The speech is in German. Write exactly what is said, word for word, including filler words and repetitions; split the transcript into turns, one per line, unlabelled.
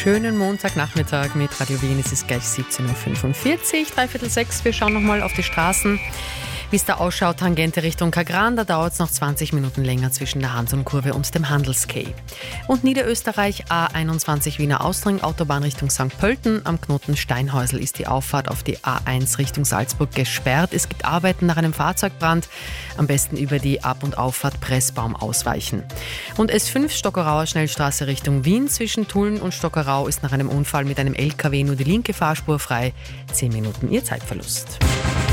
schönen Montagnachmittag mit Radio Wien. Es ist gleich siebzehn Uhr fünfundvierzig, dreiviertel sechs. Wir schauen nochmal auf die Straßen. Wie es da ausschaut, Tangente Richtung Kagran, da dauert es noch zwanzig Minuten länger zwischen der Hansum-Kurve und dem Handelskay. Und Niederösterreich A einundzwanzig Wiener Austring, Autobahn Richtung Sankt Pölten. Am Knoten Steinhäusl ist die Auffahrt auf die A eins Richtung Salzburg gesperrt. Es gibt Arbeiten nach einem Fahrzeugbrand. Am besten über die Ab- und Auffahrt Pressbaum ausweichen. Und S fünf Stockerauer Schnellstraße Richtung Wien zwischen Tulln und Stockerau ist nach einem Unfall mit einem L K W nur die linke Fahrspur frei. Zehn Minuten Ihr Zeitverlust.